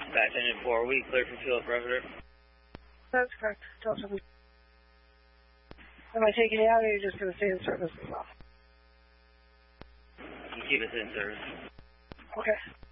Dispatch engine 4, we clear for fuel perimeter. That's correct. Delta. Am I taking you out, or are you just going to stay in service as well? You keep us in service. Okay.